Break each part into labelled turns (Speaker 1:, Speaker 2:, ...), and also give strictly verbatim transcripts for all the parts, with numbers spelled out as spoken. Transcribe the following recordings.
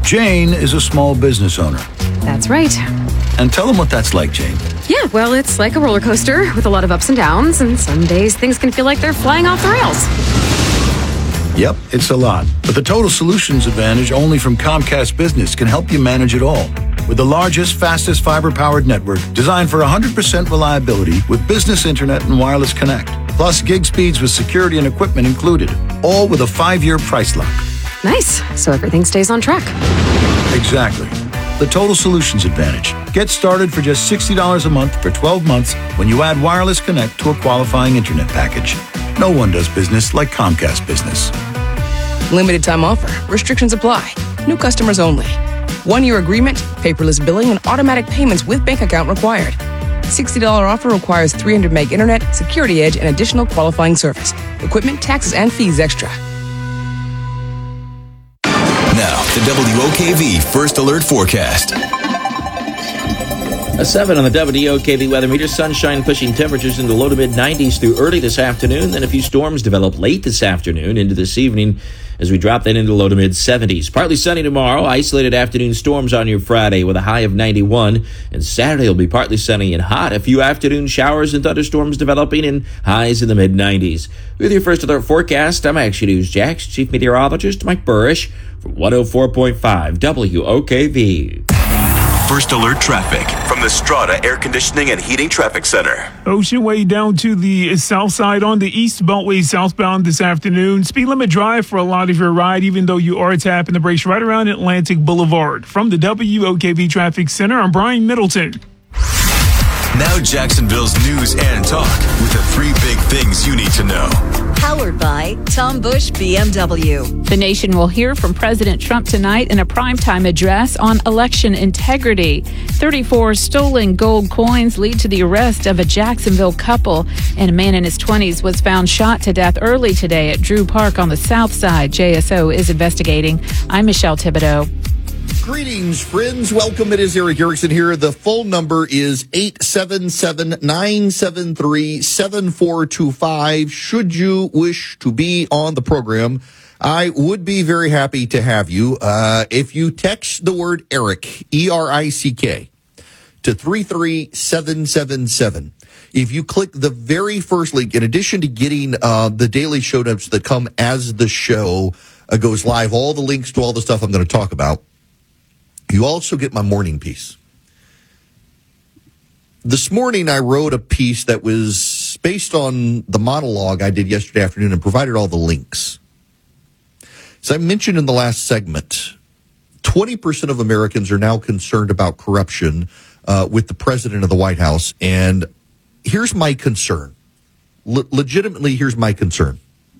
Speaker 1: Jane is a small business owner.
Speaker 2: That's right.
Speaker 1: And tell them what that's like, Jane.
Speaker 2: Yeah, well, it's like a roller coaster with a lot of ups and downs, and some days things can feel like they're flying off the rails.
Speaker 1: Yep, it's a lot. But the Total Solutions Advantage only from Comcast Business can help you manage it all. With the largest, fastest fiber-powered network designed for one hundred percent reliability with business internet and wireless connect. Plus gig speeds with security and equipment included. All with a five-year price lock.
Speaker 2: Nice. So everything stays on track.
Speaker 1: Exactly. The Total Solutions Advantage. Get started for just sixty dollars a month for twelve months when you add wireless connect to a qualifying internet package. No one does business like Comcast Business.
Speaker 3: Limited time offer. Restrictions apply. New customers only. One-year agreement, paperless billing, and automatic payments with bank account required. sixty dollars offer requires three hundred meg internet, security edge, and additional qualifying service. Equipment, taxes, and fees extra.
Speaker 4: Now, the W O K V First Alert Forecast.
Speaker 5: A seven on the W O K V weather meter. Sunshine pushing temperatures into low to mid nineties through early this afternoon. Then a few storms develop late this afternoon into this evening as we drop that into low to mid seventies. Partly sunny tomorrow. Isolated afternoon storms on your Friday with a high of ninety-one. And Saturday will be partly sunny and hot. A few afternoon showers and thunderstorms developing and highs in the mid nineties. With your First Alert Forecast, I'm Action News Jax Chief Meteorologist Mike Burrish for one oh four point five W O K V.
Speaker 4: First Alert Traffic from the Strata Air Conditioning and Heating Traffic Center.
Speaker 6: Ocean Way down to the south side on the East Beltway southbound this afternoon. Speed limit drive for a lot of your ride, even though you are tapping the brakes right around Atlantic Boulevard. From the W O K V Traffic Center, I'm Brian Middleton.
Speaker 4: Now Jacksonville's news and talk with the three big things you need to know.
Speaker 7: Powered by Tom Busch B M W.
Speaker 8: The nation will hear from President Trump tonight in a primetime address on election integrity. thirty-four stolen gold coins lead to the arrest of a Jacksonville couple, and a man in his twenties was found shot to death early today at Drew Park on the south side. J S O is investigating. I'm Michelle Thibodeau.
Speaker 9: Greetings, friends. Welcome. It is Eric Erickson here. The phone number is eight seven seven, nine seven three, seven four two five. Should you wish to be on the program, I would be very happy to have you. Uh, if you text the word Eric, E R I C K, to three three seven seven seven. If you click the very first link, in addition to getting uh, the daily show notes that come as the show uh, goes live, all the links to all the stuff I'm going to talk about, you also get my morning piece. This morning, I wrote a piece that was based on the monologue I did yesterday afternoon and provided all the links. As I mentioned in the last segment, twenty percent of Americans are now concerned about corruption uh, with the president of the White House. And here's my concern. Le- legitimately, here's my concern.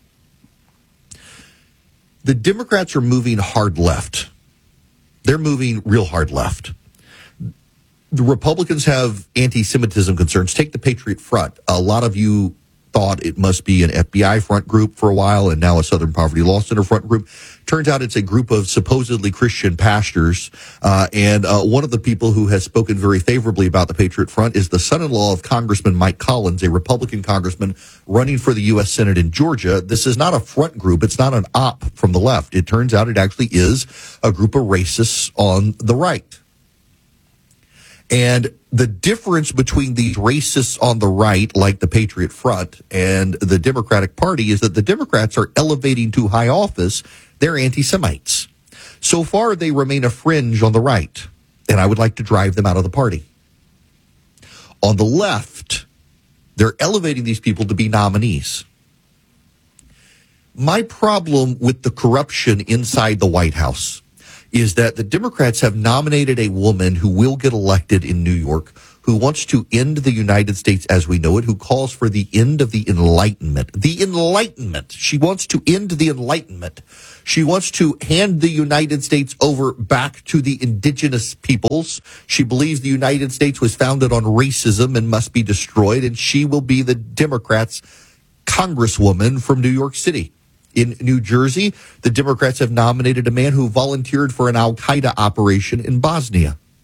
Speaker 9: The Democrats are moving hard left. They're moving real hard left. The Republicans have anti-Semitism concerns. Take the Patriot Front. A lot of you thought it must be an F B I front group for a while, and now a Southern Poverty Law Center front group. Turns out it's a group of supposedly Christian pastors. Uh, and uh, one of the people who has spoken very favorably about the Patriot Front is the son-in-law of Congressman Mike Collins, a Republican congressman running for the U S Senate in Georgia. This is not a front group. It's not an op from the left. It turns out it actually is a group of racists on the right. And the difference between these racists on the right, like the Patriot Front, and the Democratic Party is that the Democrats are elevating to high office their anti-Semites. So far, they remain a fringe on the right, and I would like to drive them out of the party. On the left, they're elevating these people to be nominees. My problem with the corruption inside the White House is that the Democrats have nominated a woman who will get elected in New York, who wants to end the United States as we know it, who calls for the end of the Enlightenment. The Enlightenment. She wants to end the Enlightenment. She wants to hand the United States over back to the indigenous peoples. She believes the United States was founded on racism and must be destroyed, and she will be the Democrats' congresswoman from New York City. In New Jersey, the Democrats have nominated a man who volunteered for an al-Qaeda operation in Bosnia.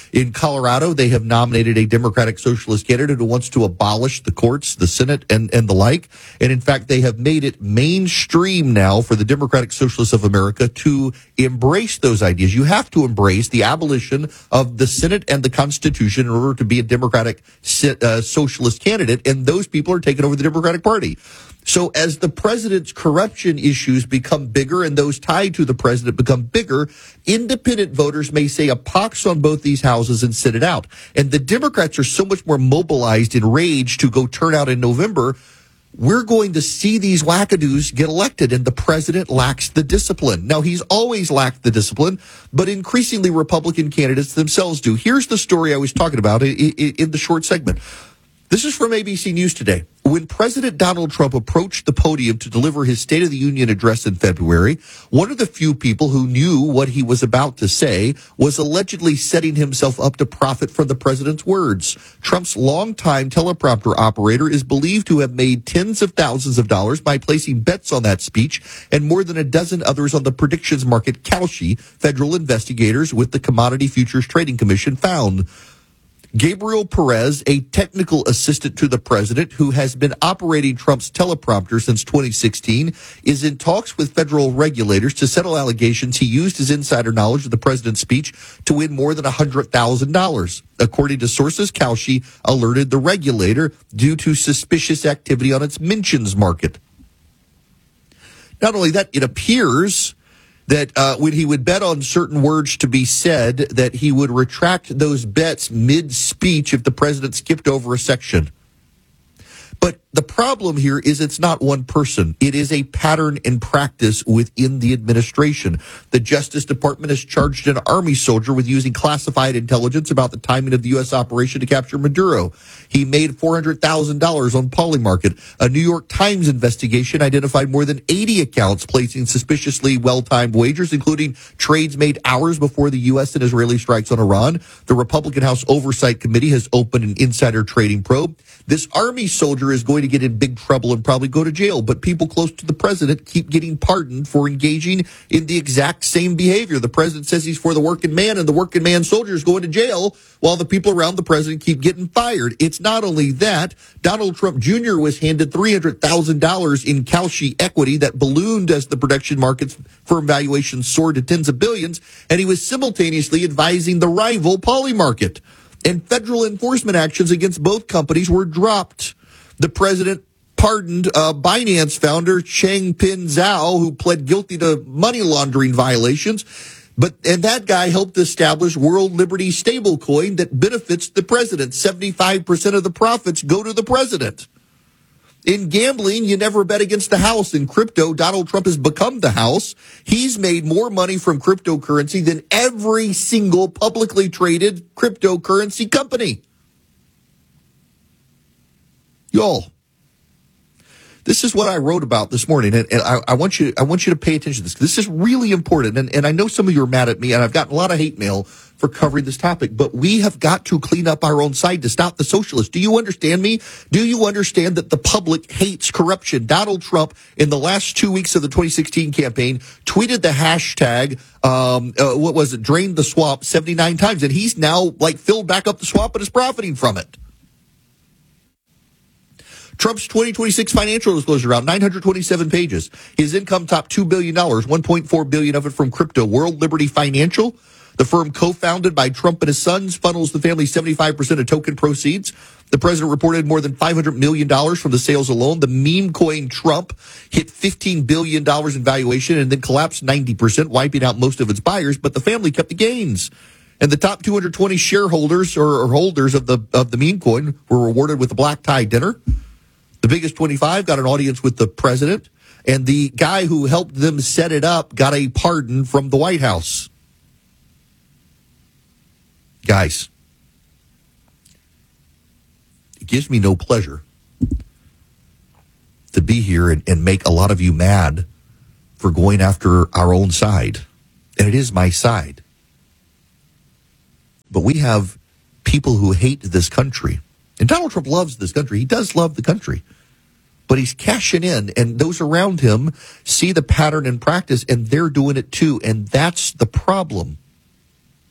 Speaker 9: In Colorado, they have nominated a Democratic Socialist candidate who wants to abolish the courts, the Senate, and, and the like. And in fact, they have made it mainstream now for the Democratic Socialists of America to embrace those ideas. You have to embrace the abolition of the Senate and the Constitution in order to be a Democratic uh, socialist candidate, and those people are taking over the Democratic Party. So as the president's corruption issues become bigger and those tied to the president become bigger, independent voters may say a pox on both these houses and sit it out. And the Democrats are so much more mobilized in rage to go turn out in November. We're going to see these wackadoos get elected, and the president lacks the discipline. Now, he's always lacked the discipline, but increasingly Republican candidates themselves do. Here's the story I was talking about in the short segment. This is from A B C News today. When President Donald Trump approached the podium to deliver his State of the Union address in February, one of the few people who knew what he was about to say was allegedly setting himself up to profit from the president's words. Trump's longtime teleprompter operator is believed to have made tens of thousands of dollars by placing bets on that speech and more than a dozen others on the predictions market Kalshi, federal investigators with the Commodity Futures Trading Commission found. Gabriel Perez, a technical assistant to the president who has been operating Trump's teleprompter since twenty sixteen, is in talks with federal regulators to settle allegations he used his insider knowledge of the president's speech to win more than one hundred thousand dollars. According to sources, Kalshi alerted the regulator due to suspicious activity on its mentions market. Not only that, it appears that uh, when he would bet on certain words to be said, that he would retract those bets mid-speech if the president skipped over a section. But the problem here is it's not one person. It is a pattern and practice within the administration. The Justice Department has charged an Army soldier with using classified intelligence about the timing of the U S operation to capture Maduro. He made four hundred thousand dollars on Polymarket. A New York Times investigation identified more than eighty accounts placing suspiciously well-timed wagers, including trades made hours before the U S and Israeli strikes on Iran. The Republican House Oversight Committee has opened an insider trading probe. This Army soldier is going to get in big trouble and probably go to jail, but people close to the president keep getting pardoned for engaging in the exact same behavior. The president says he's for the working man, and the working man soldier is going to jail while the people around the president keep getting fired. It's not only that. Donald Trump Junior was handed three hundred thousand dollars in Kalshi equity that ballooned as the prediction market's firm valuation soared to tens of billions, and he was simultaneously advising the rival Polymarket. And federal enforcement actions against both companies were dropped. The president pardoned uh, Binance founder Changpeng Zhao, who pled guilty to money laundering violations. But and that guy helped establish World Liberty stablecoin that benefits the president. seventy-five percent of the profits go to the president. In gambling, you never bet against the house. In crypto, Donald Trump has become the house. He's made more money from cryptocurrency than every single publicly traded cryptocurrency company. Y'all, this is what I wrote about this morning, and, and I, I want you I want you to pay attention to this. This is really important, and, and I know some of you are mad at me, and I've gotten a lot of hate mail for covering this topic, but we have got to clean up our own side to stop the socialists. Do you understand me? Do you understand that the public hates corruption? Donald Trump, in the last two weeks of the twenty sixteen campaign, tweeted the hashtag, um, uh, what was it, drain the swamp seventy-nine times, and he's now, like, filled back up the swamp and is profiting from it. Trump's twenty twenty-six financial disclosure out, nine hundred twenty-seven pages. His income topped two billion dollars, one point four billion dollars of it from crypto. World Liberty Financial, the firm co-founded by Trump and his sons, funnels the family seventy-five percent of token proceeds. The president reported more than five hundred million dollars from the sales alone. The meme coin Trump hit fifteen billion dollars in valuation and then collapsed ninety percent, wiping out most of its buyers, but the family kept the gains. And the top two hundred twenty shareholders or, or holders of the of the meme coin were rewarded with a black tie dinner. The biggest twenty-five got an audience with the president, and the guy who helped them set it up got a pardon from the White House. Guys, it gives me no pleasure to be here and, and make a lot of you mad for going after our own side. And it is my side. But we have people who hate this country. And Donald Trump loves this country. He does love the country. But he's cashing in, and those around him see the pattern in practice, and they're doing it too. And that's the problem.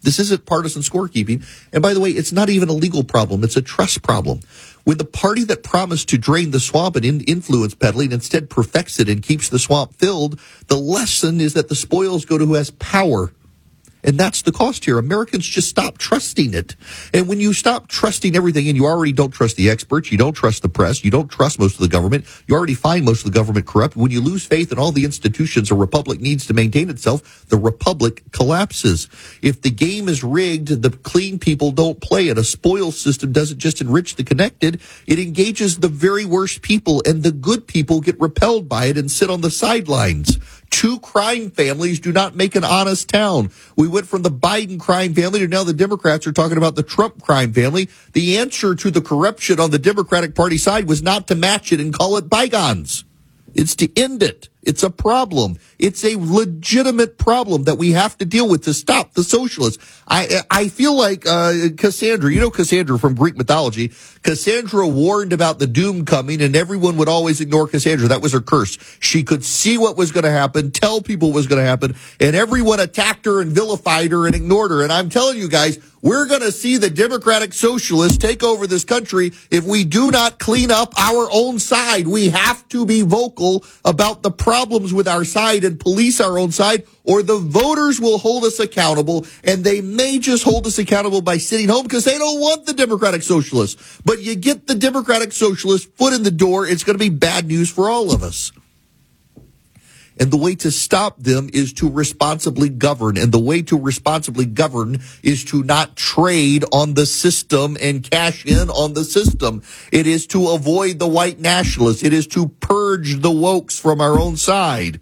Speaker 9: This isn't partisan scorekeeping. And by the way, it's not even a legal problem. It's a trust problem. When the party that promised to drain the swamp and in influence peddling instead perfects it and keeps the swamp filled, the lesson is that the spoils go to who has power. And that's the cost here. Americans just stop trusting it. And when you stop trusting everything, and you already don't trust the experts, you don't trust the press, you don't trust most of the government, you already find most of the government corrupt. When you lose faith in all the institutions a republic needs to maintain itself, the republic collapses. If the game is rigged, the clean people don't play it. A spoils system doesn't just enrich the connected, it engages the very worst people, and the good people get repelled by it and sit on the sidelines. Two crime families do not make an honest town. We went from the Biden crime family to now the Democrats are talking about the Trump crime family. The answer to the corruption on the Democratic Party side was not to match it and call it bygones. It's to end it. It's a problem. It's a legitimate problem that we have to deal with to stop the socialists. I I feel like uh, Cassandra, you know Cassandra from Greek mythology. Cassandra warned about the doom coming, and everyone would always ignore Cassandra. That was her curse. She could see what was going to happen, tell people what was going to happen, and everyone attacked her and vilified her and ignored her. And I'm telling you guys, we're going to see the Democratic Socialists take over this country if we do not clean up our own side. We have to be vocal about the problems with our side and police our own side, or the voters will hold us accountable, and they may just hold us accountable by sitting home because they don't want the Democratic Socialists. But you get the Democratic Socialists foot in the door, it's going to be bad news for all of us. And the way to stop them is to responsibly govern. And the way to responsibly govern is to not trade on the system and cash in on the system. It is to avoid the white nationalists. It is to purge the wokes from our own side.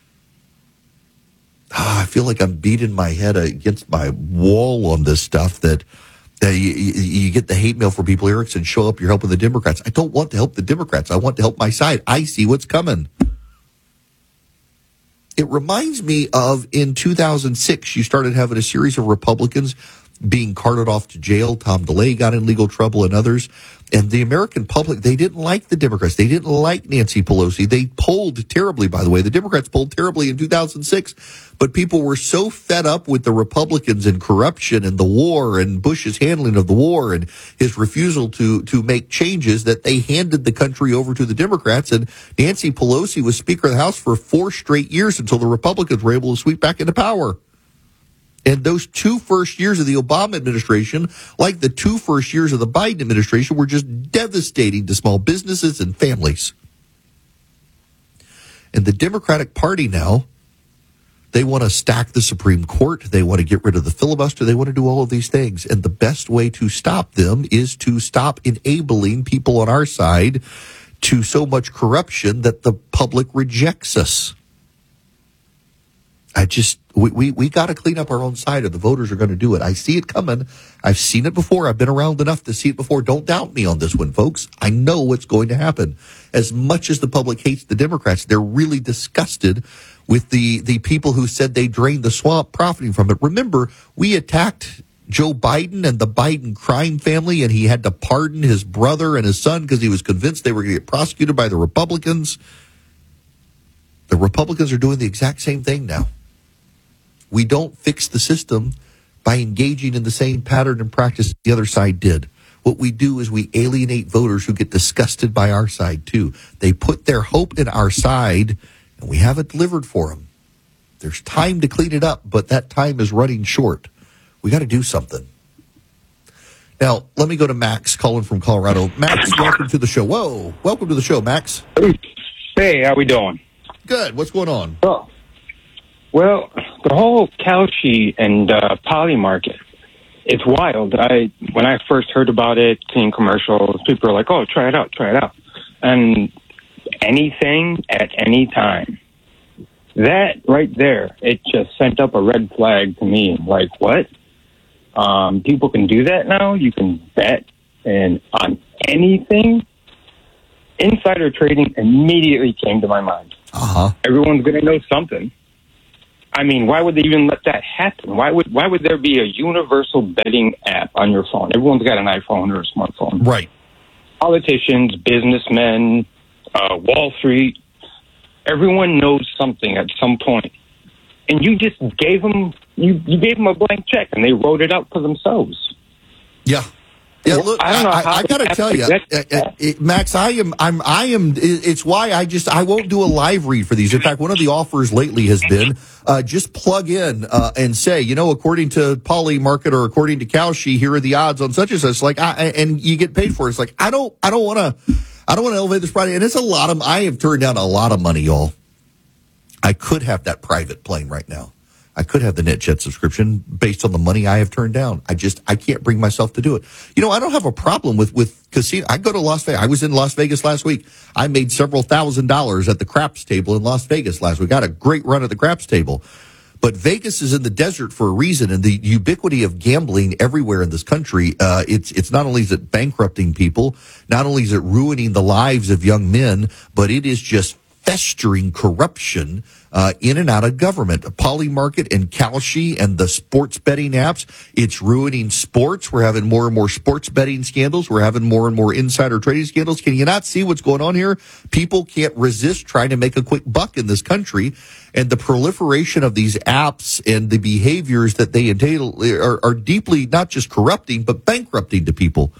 Speaker 9: Ah, I feel like I'm beating my head against my wall on this stuff that, that you, you get the hate mail from people. Erickson, show up, you're helping the Democrats. I don't want to help the Democrats. I want to help my side. I see what's coming. It reminds me of in two thousand six, you started having a series of Republicans being carted off to jail. Tom DeLay got in legal trouble and others. And the American public, they didn't like the Democrats. They didn't like Nancy Pelosi. They polled terribly, by the way. The Democrats polled terribly in two thousand six. But people were so fed up with the Republicans and corruption and the war and Bush's handling of the war and his refusal to, to make changes that they handed the country over to the Democrats. And Nancy Pelosi was Speaker of the House for four straight years until the Republicans were able to sweep back into power. And those two first years of the Obama administration, like the two first years of the Biden administration, were just devastating to small businesses and families. And the Democratic Party now, they want to stack the Supreme Court. They want to get rid of the filibuster. They want to do all of these things. And the best way to stop them is to stop enabling people on our side to so much corruption that the public rejects us. I just, we, we, we got to clean up our own side or the voters are going to do it. I see it coming. I've seen it before. I've been around enough to see it before. Don't doubt me on this one, folks. I know what's going to happen. As much as the public hates the Democrats, they're really disgusted with the, the people who said they drained the swamp profiting from it. Remember, we attacked Joe Biden and the Biden crime family, and he had to pardon his brother and his son because he was convinced they were going to get prosecuted by the Republicans. The Republicans are doing the exact same thing now. We don't fix the system by engaging in the same pattern and practice the other side did. What we do is we alienate voters who get disgusted by our side, too. They put their hope in our side, and we haven't delivered for them. There's time to clean it up, but that time is running short. We got to do something. Now, let me go to Max calling from Colorado. Max, welcome to the show. Whoa, welcome to the show, Max.
Speaker 10: Hey, how we doing?
Speaker 9: Good. What's going on?
Speaker 10: Oh. Well, the whole Cauchy and uh, Poly market, it's wild. I when I first heard about it, seeing commercials, people were like, oh, try it out, try it out. And anything at any time. That right there, it just sent up a red flag to me. Like, what? Um, people can do that now? You can bet and on anything? Insider trading immediately came to my mind.
Speaker 9: Uh-huh.
Speaker 10: Everyone's going to know something. I mean, why would they even let that happen? Why would why would there be a universal betting app on your phone? Everyone's got an iPhone or a smartphone.
Speaker 9: Right.
Speaker 10: Politicians, businessmen, uh, Wall Street, everyone knows something at some point. and you just gave them you, you gave them a blank check, and they wrote it out for themselves.
Speaker 9: Yeah. Yeah, look,
Speaker 10: I don't know
Speaker 9: I,
Speaker 10: how
Speaker 9: I, I got to
Speaker 10: they
Speaker 9: tell you,
Speaker 10: have
Speaker 9: uh,
Speaker 10: to-
Speaker 9: uh, uh, Max, I am, I'm, I am. It's why I just, I won't do a live read for these. In fact, one of the offers lately has been uh, just plug in uh, and say, you know, according to Poly Market or according to Kalshi, here are the odds on such and such. Like, I, and you get paid for it. It's like I don't, I don't want to, I don't want to elevate this Friday, and it's a lot of. I have turned down a lot of money, y'all. I could have that private plane right now. I could have the NetJet subscription based on the money I have turned down. I just, I can't bring myself to do it. You know, I don't have a problem with, with casino. I go to Las Vegas. I was in Las Vegas last week. I made several thousand dollars at the craps table in Las Vegas last week. I had a great run at the craps table. But Vegas is in the desert for a reason, and the ubiquity of gambling everywhere in this country, uh, it's, it's not only is it bankrupting people, not only is it ruining the lives of young men, but it is just festering corruption uh, in and out of government. Poly Market and Kalshi and the sports betting apps, it's ruining sports. We're having more and more sports betting scandals. We're having more and more insider trading scandals. Can you not see what's going on here? People can't resist trying to make a quick buck in this country. And the proliferation of these apps and the behaviors that they entail are, are deeply not just corrupting, but bankrupting to people.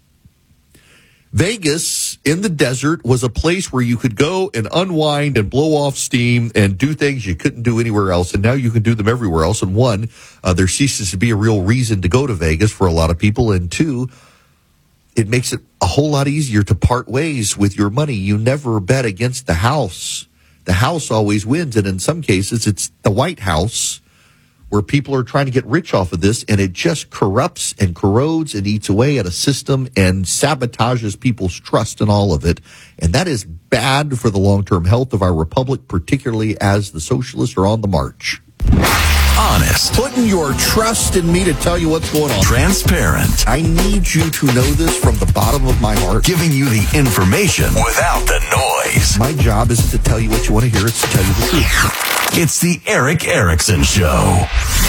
Speaker 9: Vegas in the desert was a place where you could go and unwind and blow off steam and do things you couldn't do anywhere else. And now you can do them everywhere else. And one, uh, there ceases to be a real reason to go to Vegas for a lot of people. And two, it makes it a whole lot easier to part ways with your money. You never bet against the house. The house always wins. And in some cases, it's the White House where people are trying to get rich off of this, and it just corrupts and corrodes and eats away at a system and sabotages people's trust in all of it. And that is bad for the long-term health of our republic, particularly as the socialists are on the march.
Speaker 4: Honest.
Speaker 9: Putting your trust in me to tell you what's going on.
Speaker 4: Transparent.
Speaker 9: I need you to know this from the bottom of my heart.
Speaker 4: Giving you the information without the noise.
Speaker 9: My job isn't to tell you what you want to hear, it's to tell you the truth.
Speaker 4: It's the Eric Erickson Show.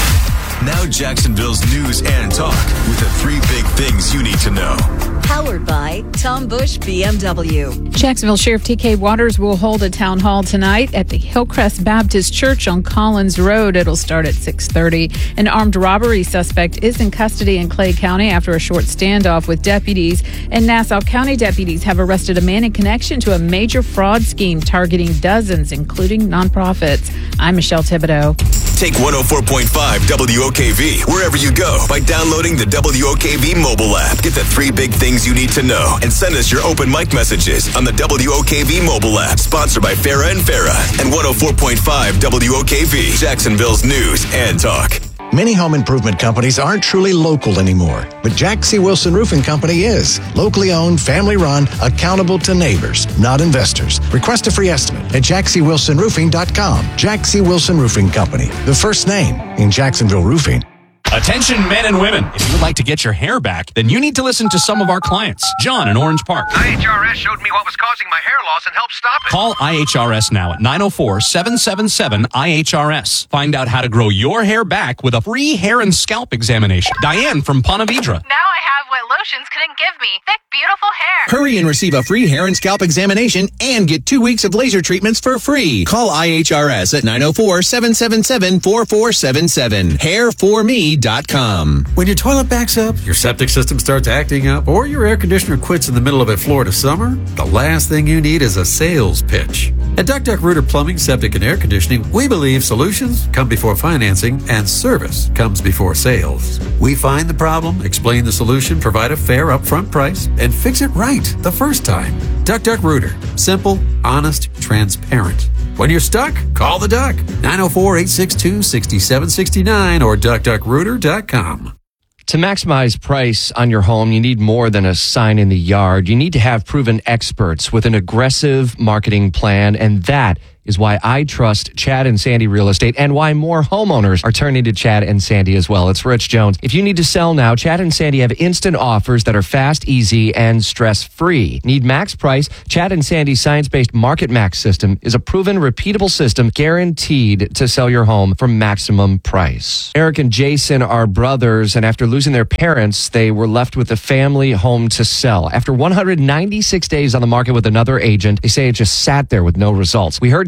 Speaker 4: Now Jacksonville's news and talk with the three big things you need to know.
Speaker 7: Powered by Tom Bush B M W.
Speaker 8: Jacksonville Sheriff T K Waters will hold a town hall tonight at the Hillcrest Baptist Church on Collins Road. It'll start at six thirty. An armed robbery suspect is in custody in Clay County after a short standoff with deputies. And Nassau County deputies have arrested a man in connection to a major fraud scheme targeting dozens, including nonprofits. I'm Michelle Thibodeau.
Speaker 4: Take one oh four point five W O K V wherever you go by downloading the W O K V mobile app. Get the three big things you need to know and send us your open mic messages on the W O K V mobile app. Sponsored by Farah and Farah and one oh four point five W O K V, Jacksonville's news and talk.
Speaker 11: Many home improvement companies aren't truly local anymore, but Jack C. Wilson Roofing Company is. Locally owned, family run, accountable to neighbors, not investors. Request a free estimate at jack c wilson roofing dot com. Jack C. Wilson Roofing Company, the first name in Jacksonville roofing.
Speaker 12: Attention men and women. If you'd like to get your hair back, then you need to listen to some of our clients. John in Orange Park.
Speaker 13: I H R S showed me what was causing my hair loss and helped stop it.
Speaker 12: Call I H R S now at nine oh four, seven seven seven, I H R S. Find out how to grow your hair back with a free hair and scalp examination. Diane from Ponte Vedra.
Speaker 14: Now I have what lotions couldn't give me. Thick, beautiful hair.
Speaker 15: Hurry and receive a free hair and scalp examination and get two weeks of laser treatments for free. Call I H R S at nine oh four, seven seven seven, four four seven seven. hair for me dot com.
Speaker 16: When your toilet backs up, your septic system starts acting up, or your air conditioner quits in the middle of a Florida summer, the last thing you need is a sales pitch. At Duck Duck Rooter Plumbing, Septic, and Air Conditioning, we believe solutions come before financing and service comes before sales. We find the problem, explain the solution, provide a fair upfront price, and fix it right the first time. Duck Duck Rooter. Simple, honest, transparent. When you're stuck, call the Duck. nine oh four, eight six two, six seven six nine or duck duck rooter dot com.
Speaker 17: To maximize price on your home, you need more than a sign in the yard. You need to have proven experts with an aggressive marketing plan, and that is why I trust Chad and Sandy Real Estate and why more homeowners are turning to Chad and Sandy as well. It's Rich Jones. If you need to sell now, Chad and Sandy have instant offers that are fast, easy, and stress-free. Need max price? Chad and Sandy's science-based Market Max system is a proven, repeatable system guaranteed to sell your home for maximum price. Eric and Jason are brothers, and after losing their parents, they were left with a family home to sell. After one hundred ninety-six days on the market with another agent, they say it just sat there with no results. We heard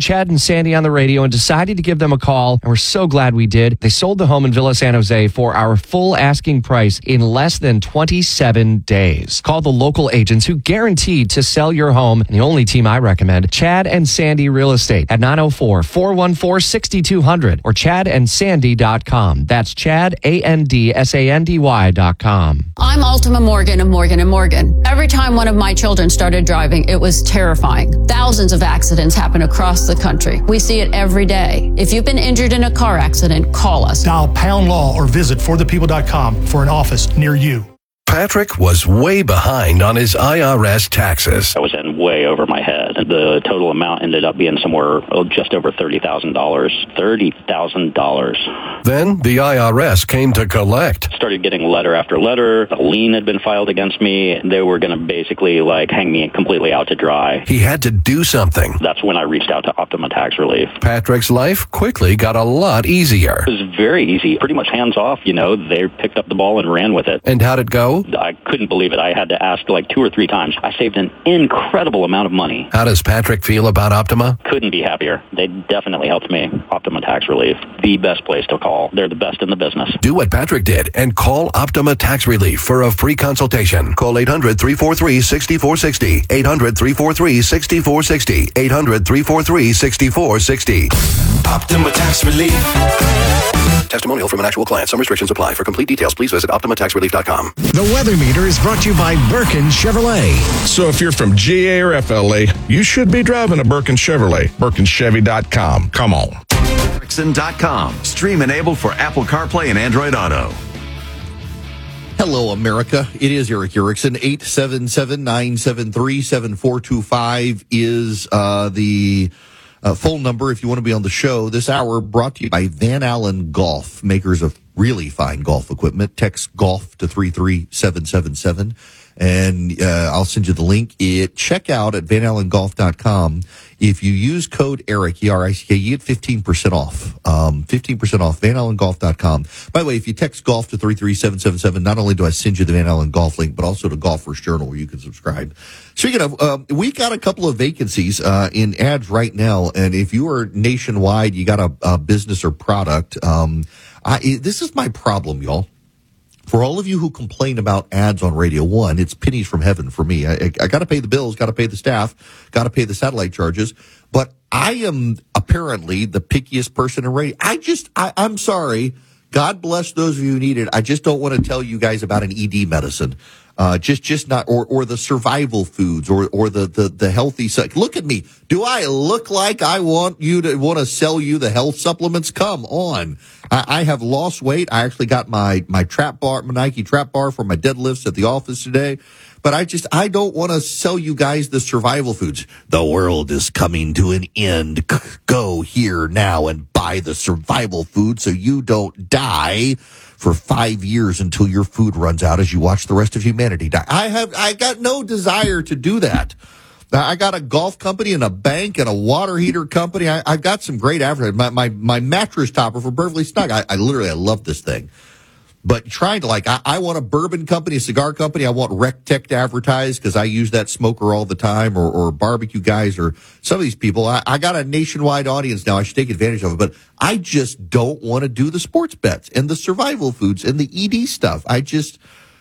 Speaker 17: Chad and Sandy on the radio and decided to give them a call, and we're so glad we did. They sold the home in Villa San Jose for our full asking price in less than twenty-seven days. Call the local agents who guaranteed to sell your home, and the only team I recommend, Chad and Sandy Real Estate at nine oh four, four one four, six two zero zero or chad and sandy dot com. That's Chad, A N D S A N D Y dot com.
Speaker 18: I'm Ultima Morgan of Morgan and Morgan. Every time one of my children started driving, it was terrifying. Thousands of accidents happen across the country. We see it every day. If you've been injured in a car accident, call us.
Speaker 19: Dial pound law or visit for the people dot com for an office near you.
Speaker 20: Patrick was way behind on his I R S taxes.
Speaker 21: I was in way over my head. The total amount ended up being somewhere oh, just over thirty thousand dollars. thirty thousand dollars.
Speaker 20: Then the I R S came to collect.
Speaker 21: Started getting letter after letter. A lien had been filed against me. They were going to basically like hang me completely out to dry.
Speaker 20: He had to do something.
Speaker 21: That's when I reached out to Optima Tax Relief.
Speaker 20: Patrick's life quickly got a lot easier.
Speaker 21: It was very easy. Pretty much hands off, you know. They picked up the ball and ran with it.
Speaker 20: And how'd it go?
Speaker 21: I couldn't believe it. I had to ask like two or three times. I saved an incredible amount of money.
Speaker 20: How does Patrick feel about Optima?
Speaker 21: Couldn't be happier. They definitely helped me. Optima Tax Relief, the best place to call. They're the best in the business.
Speaker 20: Do what Patrick did and call Optima Tax Relief for a free consultation. Call eight hundred, three four three, six four six zero. eight hundred, three four three, six four six zero. eight hundred, three four three, six four six zero.
Speaker 4: Optima Tax Relief.
Speaker 20: Testimonial from an actual client. Some restrictions apply. For complete details, please visit optima tax relief dot com.
Speaker 11: The Weather Meter is brought to you by Birkin Chevrolet.
Speaker 22: So if you're from G A or F L A, you should be driving a Birkin Chevrolet. Birkin Chevy dot com. Come on.
Speaker 4: Erickson dot com. Stream enabled for Apple CarPlay and Android Auto.
Speaker 9: Hello, America. It is Eric Erickson. eight seven seven, nine seven three, seven four two five is uh, the uh, phone number if you want to be on the show. This hour brought to you by Van Allen Golf, makers of really fine golf equipment. Text golf to three three seven seven seven. And uh, I'll send you the link. It check out at van allen golf dot com. If you use code ERIC, E R I C K, you get fifteen percent off. Um, fifteen percent off, van allen golf dot com. By the way, if you text golf to three three seven seven seven, not only do I send you the Van Allen Golf link, but also the Golfers Journal where you can subscribe. Speaking of, um, we got a couple of vacancies uh, in ads right now. And if you are nationwide, you got a, a business or product. Um, I, this is my problem, y'all. For all of you who complain about ads on Radio One, it's pennies from heaven for me. I, I, I got to pay the bills, got to pay the staff, got to pay the satellite charges. But I am apparently the pickiest person in radio. I just, I, I'm sorry. God bless those of you who need it. I just don't want to tell you guys about an E D medicine. Uh, just, just not, or, or the survival foods, or, or the, the, the healthy stuff. Look at me. Do I look like I want you to want to sell you the health supplements? Come on. I, I have lost weight. I actually got my, my trap bar, my Nike trap bar for my deadlifts at the office today. But I just, I don't want to sell you guys the survival foods. The world is coming to an end. Go here now and buy the survival food so you don't die for five years until your food runs out as you watch the rest of humanity die. I have, I got no desire to do that. I got a golf company and a bank and a water heater company. I, I've got some great advertising. My, my, my mattress topper for Beverly Snug. I, I literally, I love this thing. But trying to like, I, I want a bourbon company, a cigar company. I want RecTech to advertise because I use that smoker all the time, or, or barbecue guys, or some of these people. I, I got a nationwide audience now. I should take advantage of it, but I just don't want to do the sports bets and the survival foods and the E D stuff. I just,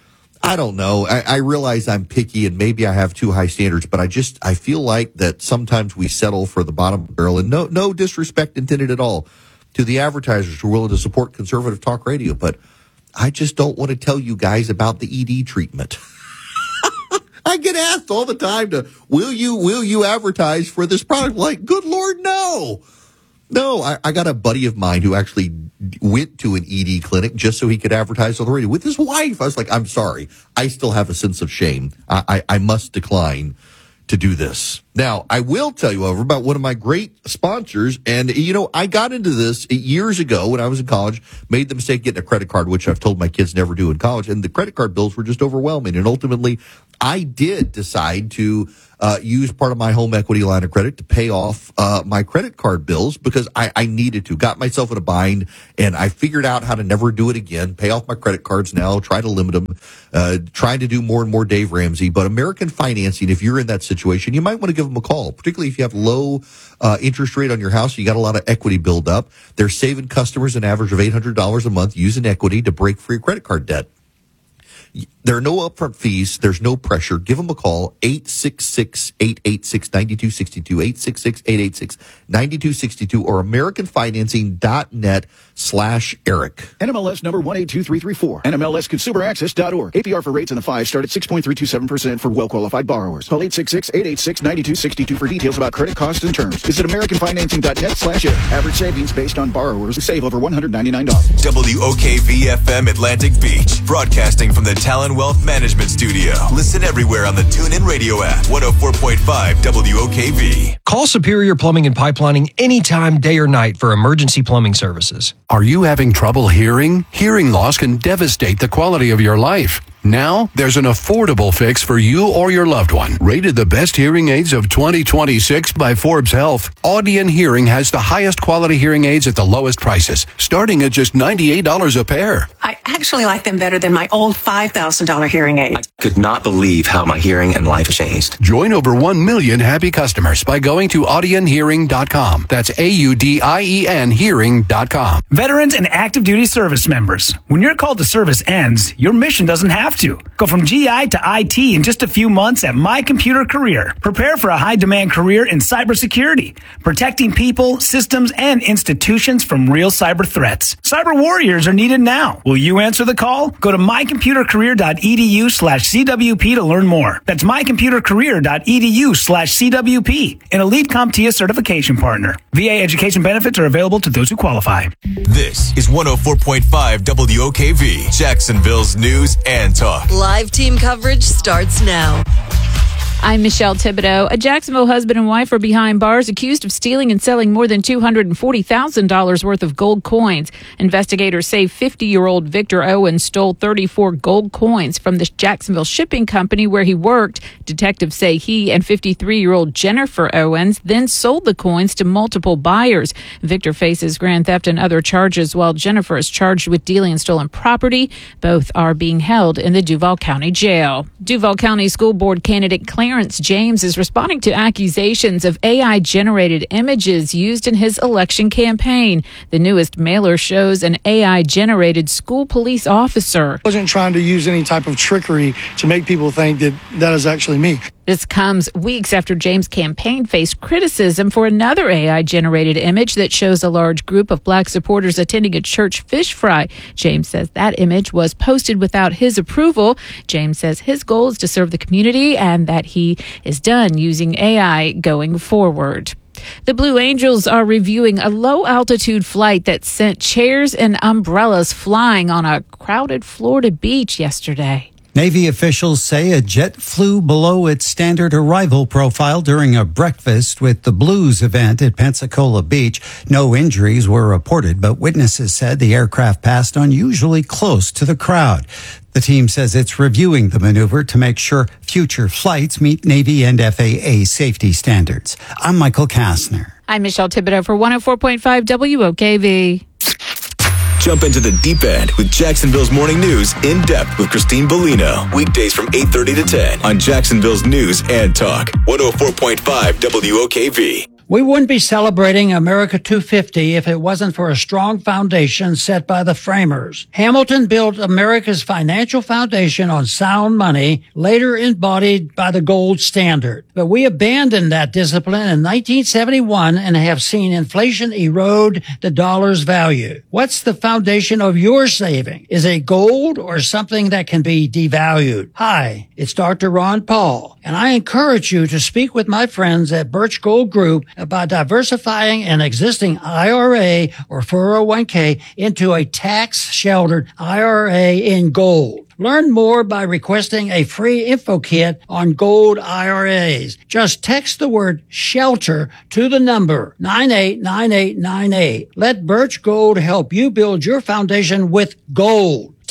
Speaker 9: I don't know. I, I realize I'm picky and maybe I have too high standards, but I just, I feel like that sometimes we settle for the bottom barrel, and no, no disrespect intended at all to the advertisers who are willing to support conservative talk radio, but I just don't want to tell you guys about the E D treatment. I get asked all the time to, will you, will you advertise for this product? Like, good Lord, no. No, I, I got a buddy of mine who actually went to an E D clinic just so he could advertise on the radio with his wife. I was like, I'm sorry. I still have a sense of shame. I, I, I must decline to do this. Now, I will tell you, however, about one of my great sponsors. And, you know, I got into this years ago when I was in college, made the mistake of getting a credit card, which I've told my kids never do in college. And the credit card bills were just overwhelming. And ultimately, I did decide to uh, use part of my home equity line of credit to pay off uh, my credit card bills because I, I needed to. Got myself in a bind, and I figured out how to never do it again. Pay off my credit cards now, try to limit them, uh, trying to do more and more Dave Ramsey. But American Financing, if you're in that situation, you might want to give them a call, particularly if you have low uh, interest rate on your house. You got a lot of equity build up. They're saving customers an average of eight hundred dollars a month using equity to break free credit card debt. There are no upfront fees. There's no pressure. Give them a call, eight six six, eight eight six, nine two six two, eight six six, eight eight six, nine two six two, or americanfinancing.net slash Eric.
Speaker 1: N M L S number one eight two three three four. N M L S consumer access dot org. A P R for rates in the five start at six point three two seven percent for well-qualified borrowers. Call eight six six, eight eight six, nine two six two for details about credit costs and terms. Visit americanfinancing.net slash Eric. Average savings based on borrowers who save over one hundred ninety-nine dollars.
Speaker 4: W O K V F M Atlantic Beach, broadcasting from the Talon Wealth Management Studio. Listen everywhere on the TuneIn Radio app. one oh four point five W O K V.
Speaker 2: Call Superior Plumbing and Pipelining anytime, day or night, for emergency plumbing services.
Speaker 20: Are you having trouble hearing? Hearing loss can devastate the quality of your life. Now, there's an affordable fix for you or your loved one. Rated the best hearing aids of twenty twenty-six by Forbes Health, Audion Hearing has the highest quality hearing aids at the lowest prices, starting at just ninety-eight dollars a pair.
Speaker 23: I actually like them better than my old five thousand dollars hearing aid.
Speaker 24: I could not believe how my hearing and life changed.
Speaker 20: Join over one million happy customers by going to audion hearing dot com. That's A U D I E N hearing dot com.
Speaker 25: Veterans and active duty service members, when your call to service ends, your mission doesn't have to. Go from G I to I T in just a few months at My Computer Career. Prepare for a high-demand career in cybersecurity, protecting people, systems, and institutions from real cyber threats. Cyber warriors are needed now. Will you answer the call? Go to mycomputercareer.edu slash CWP to learn more. That's mycomputercareer.edu slash CWP, an elite CompTIA certification partner. V A education benefits are available to those who qualify.
Speaker 4: This is one oh four point five W O K V, Jacksonville's news and talk.
Speaker 7: Live team coverage starts now.
Speaker 8: I'm Michelle Thibodeau. A Jacksonville husband and wife are behind bars accused of stealing and selling more than two hundred forty thousand dollars worth of gold coins. Investigators say fifty-year-old Victor Owens stole thirty-four gold coins from the Jacksonville Shipping Company where he worked. Detectives say he and fifty-three-year-old Jennifer Owens then sold the coins to multiple buyers. Victor faces grand theft and other charges, while Jennifer is charged with dealing in stolen property. Both are being held in the Duval County Jail. Duval County School Board candidate Clarence James is responding to accusations of A I-generated images used in his election campaign. The newest mailer shows an A I-generated school police officer.
Speaker 26: I wasn't trying to use any type of trickery to make people think that that is actually me.
Speaker 8: This comes weeks after James' campaign faced criticism for another A I-generated image that shows a large group of black supporters attending a church fish fry. James says that image was posted without his approval. James says his goal is to serve the community and that he is done using A I going forward. The Blue Angels are reviewing a low-altitude flight that sent chairs and umbrellas flying on a crowded Florida beach yesterday.
Speaker 27: Navy officials say a jet flew below its standard arrival profile during a breakfast with the Blues event at Pensacola Beach. No injuries were reported, but witnesses said the aircraft passed unusually close to the crowd. The team says it's reviewing the maneuver to make sure future flights meet Navy and F A A safety standards. I'm Michael Kastner.
Speaker 8: I'm Michelle Thibodeau for one oh four point five W O K V.
Speaker 4: Jump into the deep end with Jacksonville's Morning News in depth with Christine Bellino. Weekdays from eight thirty to ten on Jacksonville's News and Talk. one oh four point five W O K V.
Speaker 28: We wouldn't be celebrating America two fifty if it wasn't for a strong foundation set by the framers. Hamilton built America's financial foundation on sound money, later embodied by the gold standard. But we abandoned that discipline in nineteen seventy-one and have seen inflation erode the dollar's value. What's the foundation of your saving? Is it gold or something that can be devalued? Hi, it's Doctor Ron Paul, and I encourage you to speak with my friends at Birch Gold Group about diversifying an existing I R A or four oh one k into a tax-sheltered I R A in gold. Learn more by requesting a free info kit on gold I R As. Just text the word SHELTER to the number nine eight nine eight nine eight. Let Birch Gold help you build your foundation with gold.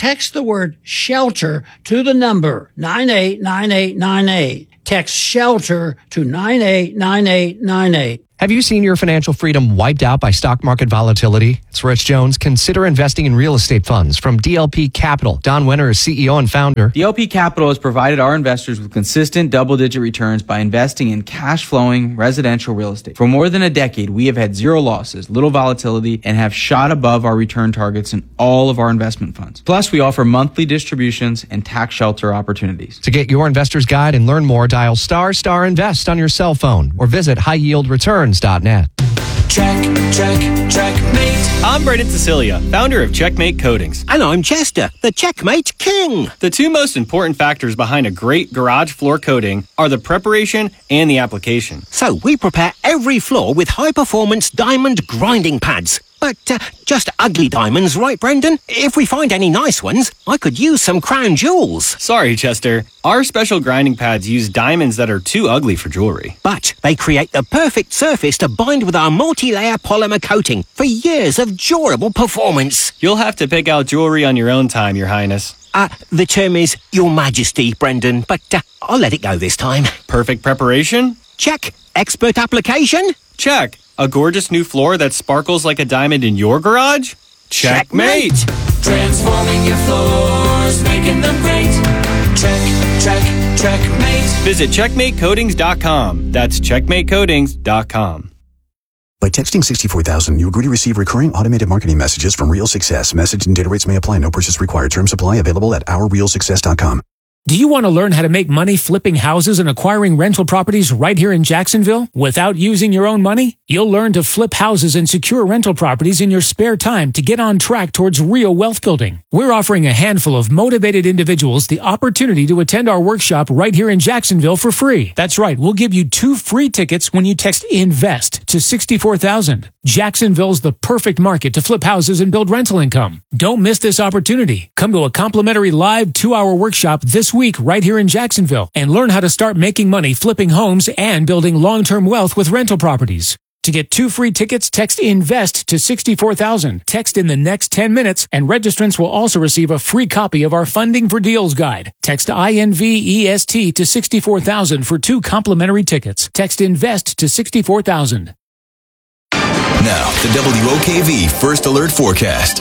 Speaker 28: text the word shelter to the number nine eight nine eight nine eight. Text shelter to nine eight nine eight nine eight.
Speaker 17: Have you seen your financial freedom wiped out by stock market volatility? It's Rich Jones. Consider investing in real estate funds from D L P Capital. Don Winter is C E O and founder.
Speaker 3: D L P Capital has provided our investors with consistent double-digit returns by investing in cash-flowing residential real estate. For more than a decade, we have had zero losses, little volatility, and have shot above our return targets in all of our investment funds. Plus, we offer monthly distributions and tax shelter opportunities.
Speaker 17: To get your investor's guide and learn more, dial star star invest on your cell phone or visit high yield returns dot net.
Speaker 5: Check, check, checkmate. I'm Brendan Cecilia, founder of Checkmate Coatings.
Speaker 6: And I'm Chester, the Checkmate King.
Speaker 5: The two most important factors behind a great garage floor coating are the preparation and the application.
Speaker 6: So we prepare every floor with high-performance diamond grinding pads. But uh, just ugly diamonds, right, Brendan? If we find any nice ones, I could use some crown jewels.
Speaker 5: Sorry, Chester. Our special grinding pads use diamonds that are too ugly for jewelry.
Speaker 6: But they create the perfect surface to bind with our multi-layer polymer coating for years of durable performance.
Speaker 5: You'll have to pick out jewelry on your own time, Your Highness.
Speaker 6: Uh, the term is Your Majesty, Brendan, but uh, I'll let it go this time.
Speaker 5: Perfect preparation?
Speaker 6: Check. Expert application?
Speaker 5: Check. A gorgeous new floor that sparkles like a diamond in your garage? Checkmate!
Speaker 6: Transforming your floors, making them great. Check, check, checkmate.
Speaker 5: Visit checkmate coatings dot com. That's checkmate coatings dot com.
Speaker 10: By texting sixty-four thousand, you agree to receive recurring automated marketing messages from Real Success. Message and data rates may apply. No purchase required. Terms supply. Available at our real success dot com.
Speaker 12: Do you want to learn how to make money flipping houses and acquiring rental properties right here in Jacksonville without using your own money? You'll learn to flip houses and secure rental properties in your spare time to get on track towards real wealth building. We're offering a handful of motivated individuals the opportunity to attend our workshop right here in Jacksonville for free. That's right, we'll give you two free tickets when you text INVEST to sixty-four thousand. Jacksonville's the perfect market to flip houses and build rental income. Don't miss this opportunity. Come to a complimentary live two-hour workshop this week right here in Jacksonville and learn how to start making money flipping homes and building long-term wealth with rental properties. To get two free tickets, text INVEST to sixty-four thousand. Text in the next ten minutes, and registrants will also receive a free copy of our Funding for Deals guide. Text INVEST to sixty-four thousand for two complimentary tickets. Text INVEST to sixty-four thousand.
Speaker 4: Now, the W O K V First Alert Forecast.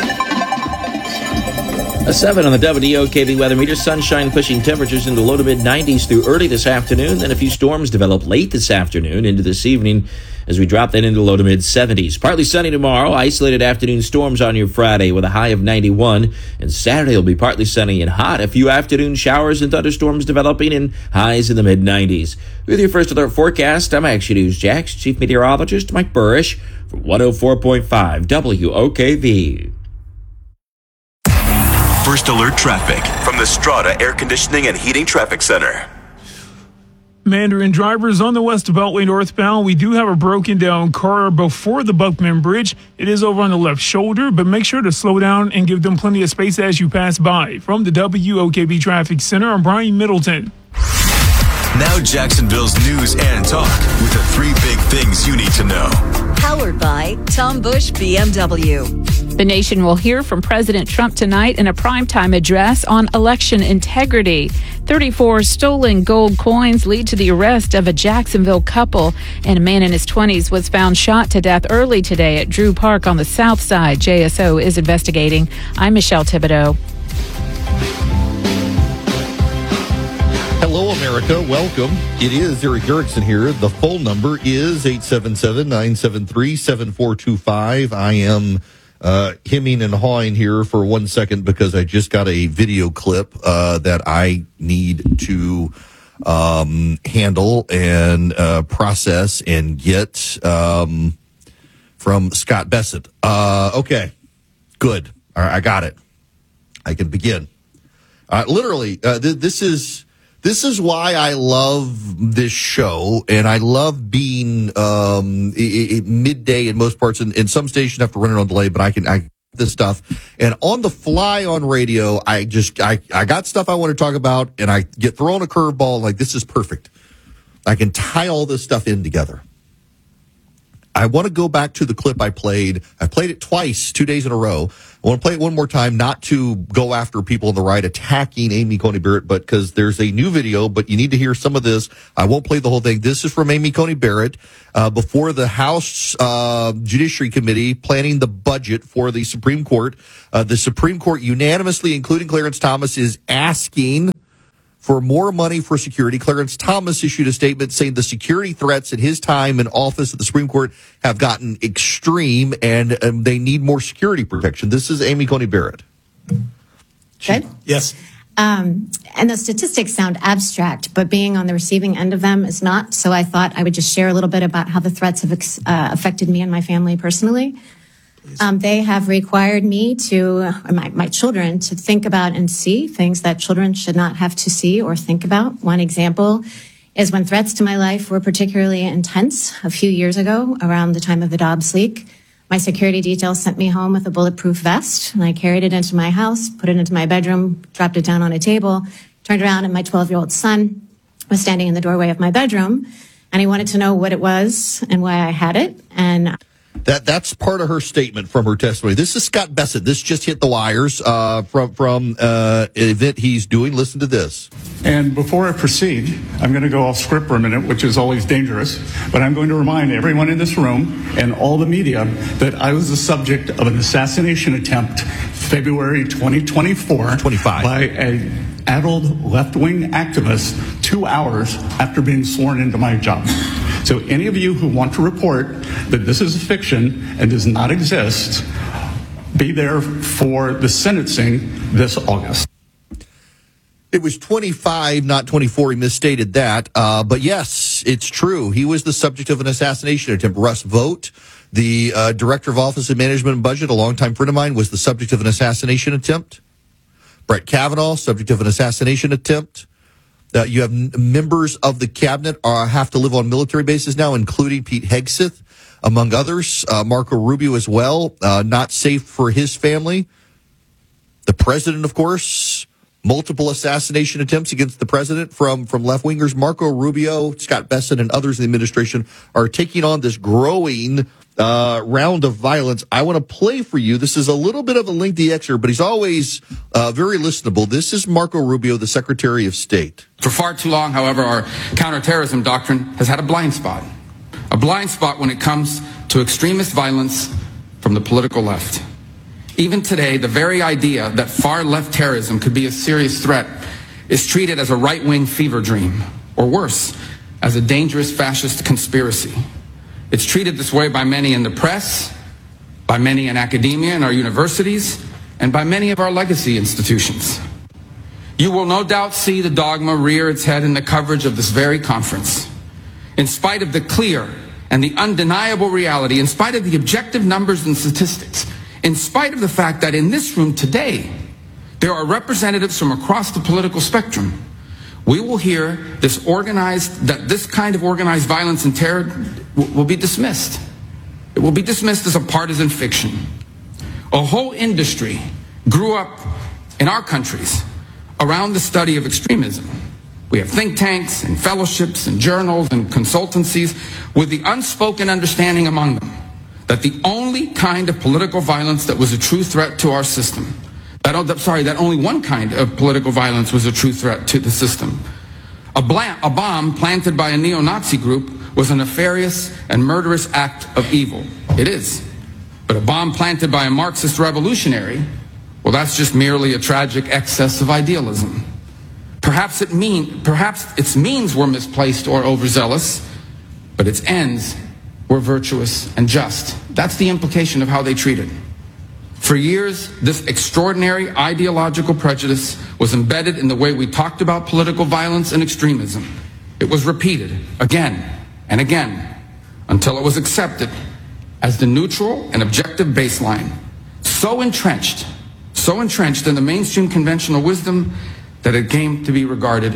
Speaker 13: A seven on the W O K V weather meter. Sunshine pushing temperatures into low to mid nineties through early this afternoon. Then a few storms develop late this afternoon into this evening as we drop that into low to mid seventies. Partly sunny tomorrow. Isolated afternoon storms on your Friday with a high of ninety-one. And Saturday will be partly sunny and hot. A few afternoon showers and thunderstorms developing and highs in the mid nineties. With your First Alert forecast, I'm Action News Jax Chief Meteorologist Mike Burrish for one oh four point five W O K V.
Speaker 4: First Alert traffic from the Strata Air Conditioning and Heating Traffic Center.
Speaker 14: Mandarin drivers on the West Beltway northbound, we do have a broken down car before the Buckman Bridge. It is over on the left shoulder, but make sure to slow down and give them plenty of space as you pass by. From the W O K V Traffic Center, I'm Brian Middleton.
Speaker 4: Now Jacksonville's news and talk with the three big things you need to know.
Speaker 7: Powered by Tom Bush B M W.
Speaker 8: The nation will hear from President Trump tonight in a primetime address on election integrity. thirty-four stolen gold coins lead to the arrest of a Jacksonville couple, and a man in his twenties was found shot to death early today at Drew Park on the south side. J S O is investigating. I'm Michelle Thibodeau.
Speaker 9: Hello, America. Welcome. It is Eric Erickson here. The phone number is eight seven seven, nine seven three, seven four two five. I am uh, hemming and hawing here for one second because I just got a video clip uh, that I need to um, handle and uh, process and get um, from Scott Bessett. Uh, okay, good. All right, I got it. I can begin. Uh, literally, uh, th- this is... This is why I love this show, and I love being um, it, it, midday in most parts. And in some stations, have to run it on delay, but I can I this stuff. And on the fly on radio, I just I, I got stuff I want to talk about, and I get thrown a curveball like this is perfect. I can tie all this stuff in together. I want to go back to the clip I played. I played it twice, two days in a row. I want to play it one more time, not to go after people on the right attacking Amy Coney Barrett, but because there's a new video, but you need to hear some of this. I won't play the whole thing. This is from Amy Coney Barrett uh, before the House uh, Judiciary Committee planning the budget for the Supreme Court. Uh, the Supreme Court unanimously, including Clarence Thomas, is asking for more money for security. Clarence Thomas issued a statement saying the security threats in his time in office at the Supreme Court have gotten extreme and um, they need more security protection. This is Amy Coney Barrett.
Speaker 1: Good?
Speaker 9: Yes.
Speaker 1: Um, and the statistics sound abstract, but being on the receiving end of them is not. So I thought I would just share a little bit about how the threats have ex- uh, affected me and my family personally. Um, they have required me to, or my, my children, to think about and see things that children should not have to see or think about. One example is when threats to my life were particularly intense a few years ago, around the time of the Dobbs leak. My security detail sent me home with a bulletproof vest, and I carried it into my house, put it into my bedroom, dropped it down on a table, turned around, and my twelve-year-old son was standing in the doorway of my bedroom, and he wanted to know what it was and why I had it, and
Speaker 9: That that's part of her statement from her testimony. This is Scott Bessent. This just hit the wires uh, from from uh, an event he's doing. Listen to this.
Speaker 11: And before I proceed, I'm going to go off script for a minute, which is always dangerous. But I'm going to remind everyone in this room and all the media that I was the subject of an assassination attempt February twenty twenty-four
Speaker 9: twenty-five
Speaker 11: by an adult left-wing activist two hours after being sworn into my job. So any of you who want to report that this is a fiction and does not exist, be there for the sentencing this August.
Speaker 9: It was twenty-five, not twenty-four. He misstated that. Uh, but yes, it's true. He was the subject of an assassination attempt. Russ Vogt, the uh, director of Office of Management and Budget, a longtime friend of mine, was the subject of an assassination attempt. Brett Kavanaugh, subject of an assassination attempt. Uh, you have n- members of the cabinet uh, have to live on military bases now, including Pete Hegseth, among others. Uh, Marco Rubio as well, uh, not safe for his family. The president, of course, multiple assassination attempts against the president from, from left-wingers. Marco Rubio, Scott Bessent, and others in the administration are taking on this growing uh, round of violence. I want to play for you. This is a little bit of a lengthy excerpt, but he's always uh, very listenable. This is Marco Rubio, the Secretary of State.
Speaker 15: For far too long, however, our counterterrorism doctrine has had a blind spot. A blind spot when it comes to extremist violence from the political left. Even today, the very idea that far-left terrorism could be a serious threat is treated as a right-wing fever dream, or worse, as a dangerous fascist conspiracy. It's treated this way by many in the press, by many in academia and our universities, and by many of our legacy institutions. You will no doubt see the dogma rear its head in the coverage of this very conference. In spite of the clear and the undeniable reality, in spite of the objective numbers and statistics, in spite of the fact that in this room today, there are representatives from across the political spectrum, we will hear this organized, that this kind of organized violence and terror w- will be dismissed. It will be dismissed as a partisan fiction. A whole industry grew up in our countries around the study of extremism. We have think tanks and fellowships and journals and consultancies with the unspoken understanding among them that the only kind of political violence that was a true threat to our system, that, sorry, that only one kind of political violence was a true threat to the system. A, bla- a bomb planted by a neo-Nazi group was a nefarious and murderous act of evil. It is. But a bomb planted by a Marxist revolutionary, well, that's just merely a tragic excess of idealism. Perhaps it mean, perhaps its means were misplaced or overzealous, but its ends were virtuous and just. That's the implication of how they treated. For years, this extraordinary ideological prejudice was embedded in the way we talked about political violence and extremism. It was repeated again and again until it was accepted as the neutral and objective baseline, so entrenched, so entrenched in the mainstream conventional wisdom that it came to be regarded as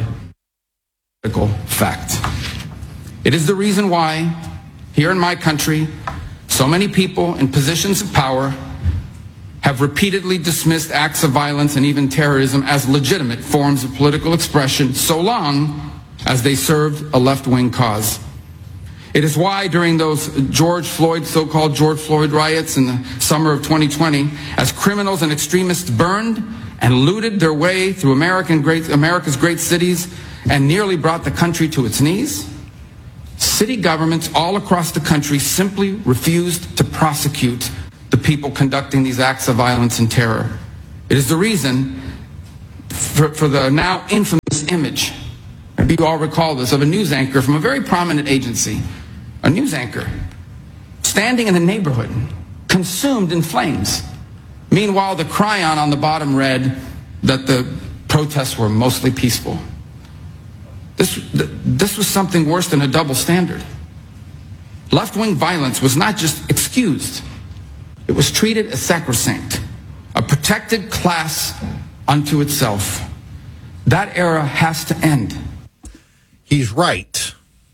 Speaker 15: a critical fact. It is the reason why, here in my country, so many people in positions of power have repeatedly dismissed acts of violence and even terrorism as legitimate forms of political expression, so long as they served a left-wing cause. It is why during those George Floyd, so-called George Floyd riots in the summer of twenty twenty, as criminals and extremists burned and looted their way through American great, America's great cities and nearly brought the country to its knees, city governments all across the country simply refused to prosecute the people conducting these acts of violence and terror. It is the reason for, for the now infamous image, maybe you all recall this, of a news anchor from a very prominent agency, a news anchor, standing in the neighborhood, consumed in flames. Meanwhile, the chyron on the bottom read that the protests were mostly peaceful. This, this was something worse than a double standard. Left-wing violence was not just excused. It was treated as sacrosanct, a protected class unto itself. That era has to end.
Speaker 9: He's right.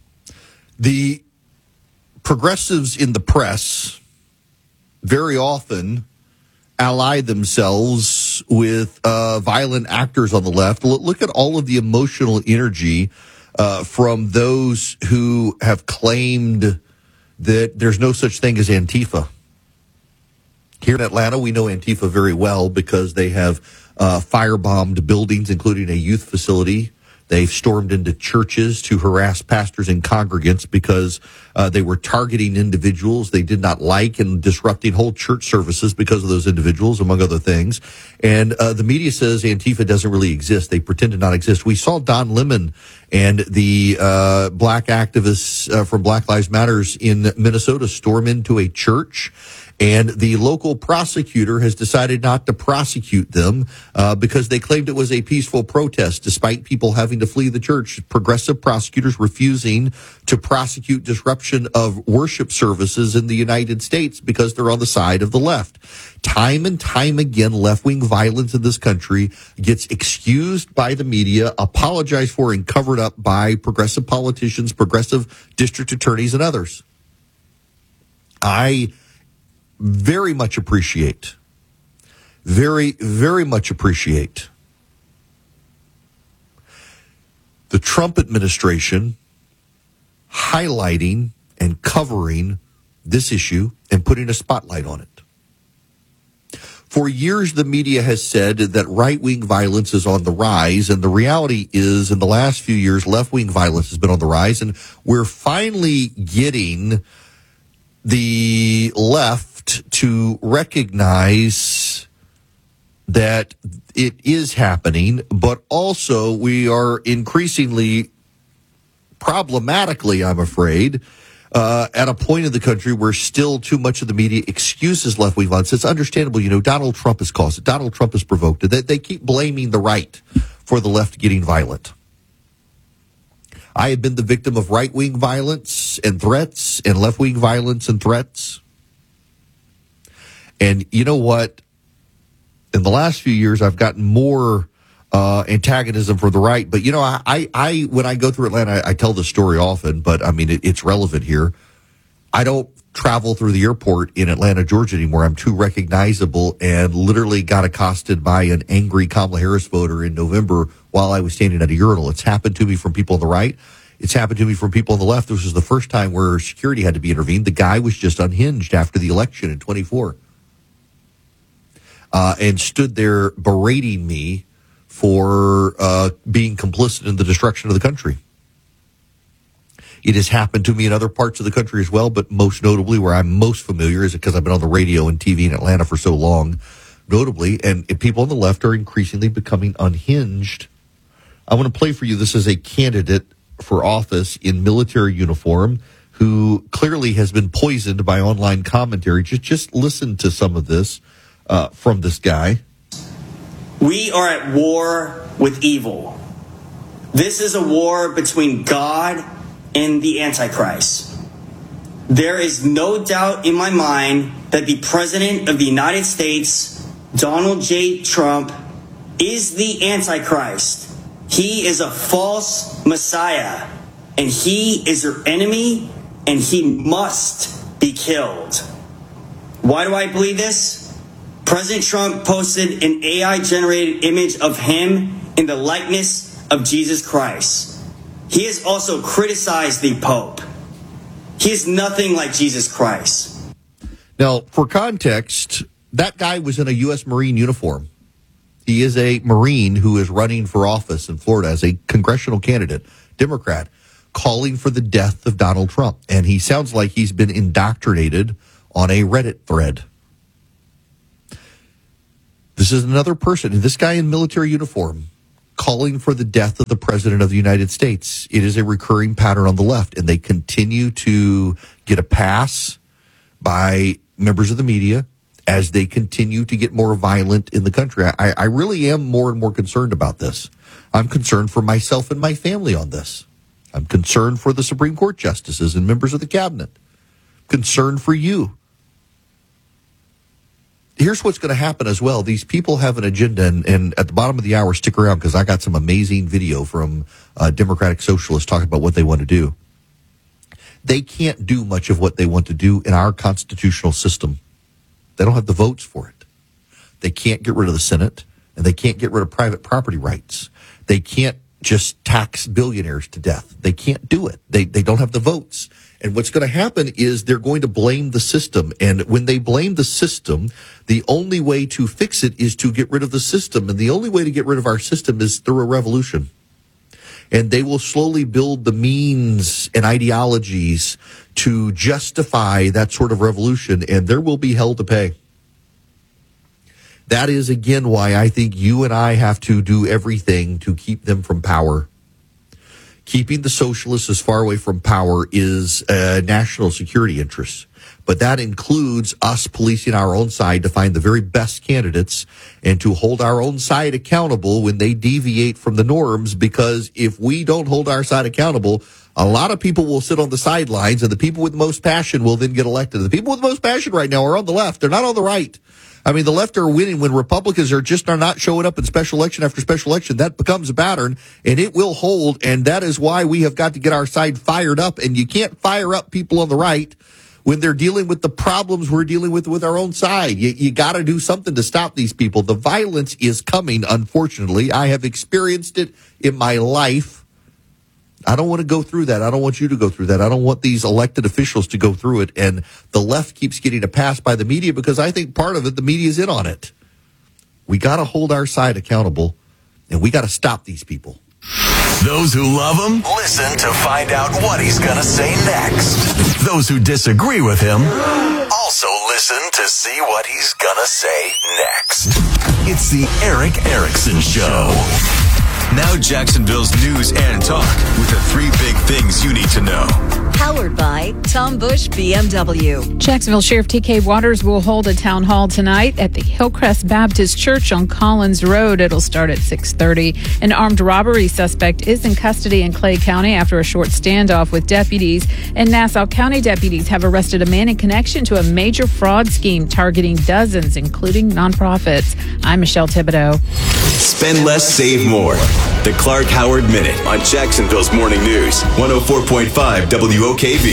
Speaker 9: The progressives in the press very often ally themselves with uh, violent actors on the left. Look at all of the emotional energy uh, from those who have claimed that there's no such thing as Antifa. Here in Atlanta, we know Antifa very well because they have uh, firebombed buildings, including a youth facility. They've stormed into churches to harass pastors and congregants because uh, they were targeting individuals they did not like and disrupting whole church services because of those individuals, among other things. And uh, the media says Antifa doesn't really exist. They pretend to not exist. We saw Don Lemon and the uh, black activists uh, from Black Lives Matters in Minnesota storm into a church. And the local prosecutor has decided not to prosecute them uh, because they claimed it was a peaceful protest, despite people having to flee the church. Progressive prosecutors refusing to prosecute disruption of worship services in the United States because they're on the side of the left. Time and time again, left-wing violence in this country gets excused by the media, apologized for, and covered up by progressive politicians, progressive district attorneys, and others. I very much appreciate, very, very much appreciate the Trump administration highlighting and covering this issue and putting a spotlight on it. For years, the media has said that right-wing violence is on the rise, and the reality is in the last few years, left-wing violence has been on the rise, and we're finally getting the left to recognize that it is happening, but also we are increasingly problematically, I'm afraid, uh, at a point in the country where still too much of the media excuses left-wing violence. It's understandable. You know, Donald Trump has caused it. Donald Trump has provoked it. They, they keep blaming the right for the left getting violent. I have been the victim of right-wing violence and threats and left-wing violence and threats. And you know what? In the last few years, I've gotten more uh, antagonism for the right. But, you know, I, I, I when I go through Atlanta, I, I tell this story often, but, I mean, it, it's relevant here. I don't travel through the airport in Atlanta, Georgia anymore. I'm too recognizable and literally got accosted by an angry Kamala Harris voter in November while I was standing at a urinal. It's happened to me from people on the right. It's happened to me from people on the left. This was the first time where security had to be intervened. The guy was just unhinged after the election in twenty-four. Uh, and stood there berating me for uh, being complicit in the destruction of the country. It has happened to me in other parts of the country as well, but most notably where I'm most familiar is because I've been on the radio and T V in Atlanta for so long, notably, and people on the left are increasingly becoming unhinged. I want to play for you. This is a candidate for office in military uniform who clearly has been poisoned by online commentary. Just, just listen to some of this. Uh, from this guy.
Speaker 2: We are at war with evil. This is a war between God and the Antichrist. There is no doubt in my mind that the President of the United States, Donald J. Trump, is the Antichrist. He is a false Messiah, and he is your enemy, and he must be killed. Why do I believe this? President Trump posted an A I-generated image of him in the likeness of Jesus Christ. He has also criticized the Pope. He is nothing like Jesus Christ.
Speaker 9: Now, for context, that guy was in a U S Marine uniform. He is a Marine who is running for office in Florida as a congressional candidate, Democrat, calling for the death of Donald Trump. And he sounds like he's been indoctrinated on a Reddit thread. This is another person, this guy in military uniform, calling for the death of the President of the United States. It is a recurring pattern on the left, and they continue to get a pass by members of the media as they continue to get more violent in the country. I, I really am more and more concerned about this. I'm concerned for myself and my family on this. I'm concerned for the Supreme Court justices and members of the cabinet. Concerned for you. Here's what's going to happen as well. These people have an agenda, and, and at the bottom of the hour, stick around because I got some amazing video from uh, Democratic Socialists talking about what they want to do. They can't do much of what they want to do in our constitutional system. They don't have the votes for it. They can't get rid of the Senate, and they can't get rid of private property rights. They can't just tax billionaires to death. They can't do it. They they don't have the votes. And what's going to happen is they're going to blame the system. And when they blame the system, the only way to fix it is to get rid of the system. And the only way to get rid of our system is through a revolution. And they will slowly build the means and ideologies to justify that sort of revolution, and there will be hell to pay. That is, again, why I think you and I have to do everything to keep them from power. Keeping the socialists as far away from power is a national security interest. But that includes us policing our own side to find the very best candidates and to hold our own side accountable when they deviate from the norms, because if we don't hold our side accountable, a lot of people will sit on the sidelines, and the people with the most passion will then get elected. The people with the most passion right now are on the left. They're not on the right. I mean, the left are winning when Republicans are just are not showing up in special election after special election. That becomes a pattern, and it will hold, and that is why we have got to get our side fired up. And you can't fire up people on the right when they're dealing with the problems we're dealing with with our own side. You, you got to do something to stop these people. The violence is coming, unfortunately. I have experienced it in my life. I don't want to go through that. I don't want you to go through that. I don't want these elected officials to go through it. And the left keeps getting a pass by the media because I think part of it, the media is in on it. We got to hold our side accountable, and we got to stop these people.
Speaker 4: Those who love him, listen to find out what he's going to say next. Those who disagree with him, also listen to see what he's going to say next. It's the Erick Erickson Show. Now Jacksonville's news and talk with the three big things you need to know.
Speaker 7: Powered by Tom Bush B M W.
Speaker 8: Jacksonville Sheriff T K Waters will hold a town hall tonight at the Hillcrest Baptist Church on Collins Road. It'll start at six thirty. An armed robbery suspect is in custody in Clay County after a short standoff with deputies. And Nassau County deputies have arrested a man in connection to a major fraud scheme targeting dozens, including nonprofits. I'm Michelle Thibodeau.
Speaker 4: Spend less, save more. The Clark Howard Minute on Jacksonville's Morning News, one oh four point five W O K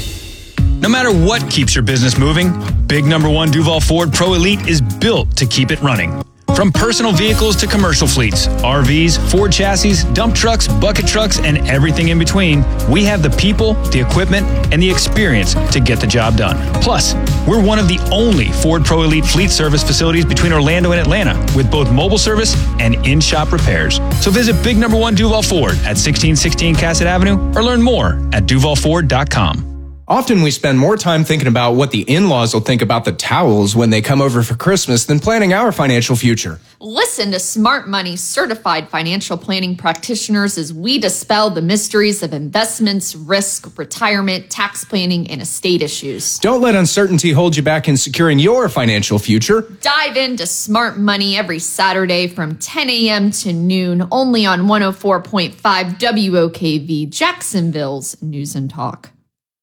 Speaker 4: V.
Speaker 16: No matter what keeps your business moving, Big Number One Duval Ford Pro Elite is built to keep it running. From personal vehicles to commercial fleets, R Vs, Ford chassis, dump trucks, bucket trucks, and everything in between, we have the people, the equipment, and the experience to get the job done. Plus, we're one of the only Ford Pro Elite fleet service facilities between Orlando and Atlanta, with both mobile service and in-shop repairs. So visit Big Number One Duval Ford at sixteen sixteen Cassett Avenue or learn more at duval ford dot com.
Speaker 18: Often we spend more time thinking about what the in-laws will think about the towels when they come over for Christmas than planning our financial future.
Speaker 19: Listen to Smart Money certified financial planning practitioners as we dispel the mysteries of investments, risk, retirement, tax planning, and estate issues.
Speaker 18: Don't let uncertainty hold you back in securing your financial future.
Speaker 19: Dive into Smart Money every Saturday from ten a.m. to noon, only on one oh four point five W O K V, Jacksonville's News and Talk.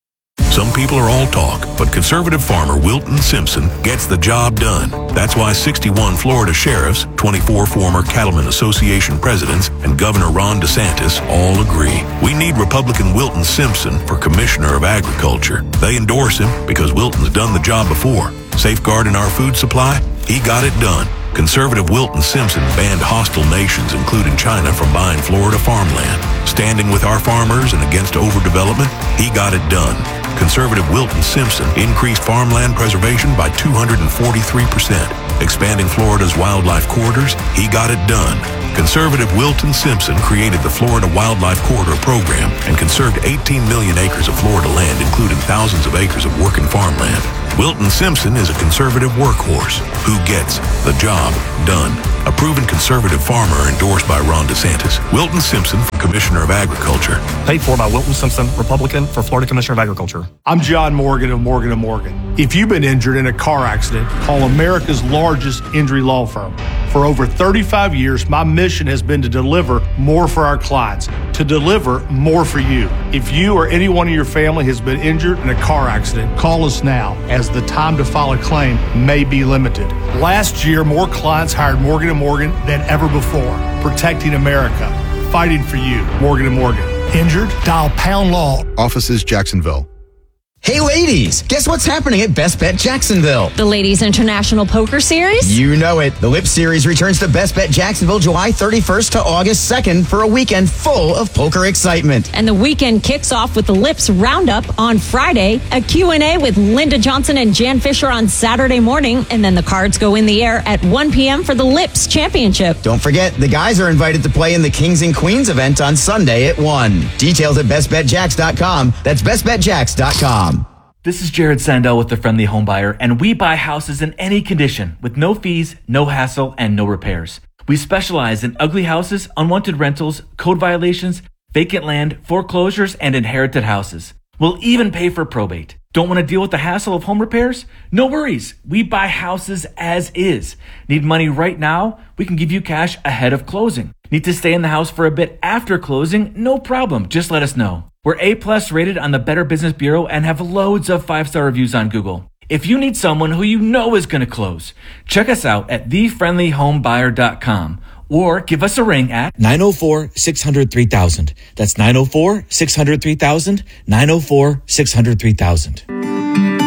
Speaker 20: Some people are all talk, but conservative farmer Wilton Simpson gets the job done. That's why sixty-one Florida sheriffs, twenty-four former Cattlemen Association presidents, and Governor Ron DeSantis all agree. We need Republican Wilton Simpson for Commissioner of Agriculture. They endorse him because Wilton's done the job before. Safeguarding our food supply? He got it done. Conservative Wilton Simpson banned hostile nations, including China, from buying Florida farmland. Standing with our farmers and against overdevelopment? He got it done. Conservative Wilton Simpson increased farmland preservation by two hundred forty-three percent. Expanding Florida's wildlife corridors, he got it done. Conservative Wilton Simpson created the Florida Wildlife Corridor Program and conserved eighteen million acres of Florida land, including thousands of acres of working farmland. Wilton Simpson is a conservative workhorse who gets the job done. A proven conservative farmer endorsed by Ron DeSantis. Wilton Simpson, Commissioner of Agriculture.
Speaker 21: Paid for by Wilton Simpson, Republican for Florida Commissioner of Agriculture. I'm John Morgan of Morgan and Morgan. If you've been injured in a car accident, call America's largest injury law firm. For over thirty-five years, my mission has been to deliver more for our clients, to deliver more for you. If you or anyone in your family has been injured in a car accident, call us now, as the time to file a claim may be limited. Last year, more clients hired Morgan and Morgan than ever before, protecting America, fighting for you. Morgan and Morgan. Injured? Dial Pound Law.
Speaker 22: Offices, Jacksonville.
Speaker 23: Hey ladies, guess what's happening at Best Bet Jacksonville?
Speaker 24: The Ladies International Poker Series?
Speaker 23: You know it. The Lip Series returns to Best Bet Jacksonville July thirty-first to August second for a weekend full of poker excitement.
Speaker 24: And the weekend kicks off with the Lips Roundup on Friday, a Q and A with Linda Johnson and Jan Fisher on Saturday morning, and then the cards go in the air at one p.m. for the Lips Championship.
Speaker 23: Don't forget, the guys are invited to play in the Kings and Queens event on Sunday at one. Details at best bet jacks dot com. That's best bet jacks dot com.
Speaker 25: This is Jared Sandell with The Friendly Home Buyer, and we buy houses in any condition with no fees, no hassle, and no repairs. We specialize in ugly houses, unwanted rentals, code violations, vacant land, foreclosures, and inherited houses. We'll even pay for probate. Don't want to deal with the hassle of home repairs? No worries. We buy houses as is. Need money right now? We can give you cash ahead of closing. Need to stay in the house for a bit after closing? No problem. Just let us know. We're A-plus rated on the Better Business Bureau and have loads of five-star reviews on Google. If you need someone who you know is going to close, check us out at the friendly home buyer dot com or give us a ring at
Speaker 26: nine oh four, six hundred, three thousand. That's nine oh four, six hundred, three thousand, nine oh four, six hundred, three thousand.